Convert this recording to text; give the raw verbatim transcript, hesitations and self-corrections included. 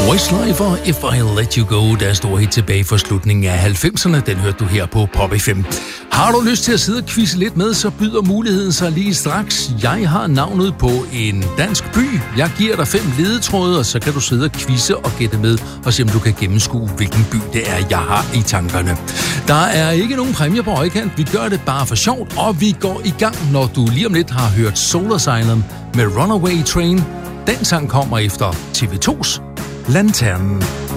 Westlife og If I Let You Go, der står helt tilbage fra slutningen af halvfemserne. Den hørte du her på Pop F M. Har du lyst til at sidde og quizze lidt med, så byder muligheden sig lige straks. Jeg har navnet på en dansk by. Jeg giver dig fem ledetråde, og så kan du sidde og quizze og gætte med, og se om du kan gennemskue, hvilken by det er, jeg har i tankerne. Der er ikke nogen præmie på højkant. Vi gør det bare for sjovt, og vi går i gang, når du lige om lidt har hørt Soul Asylum med Runaway Train. Den sang kommer efter T V to's Lanternen.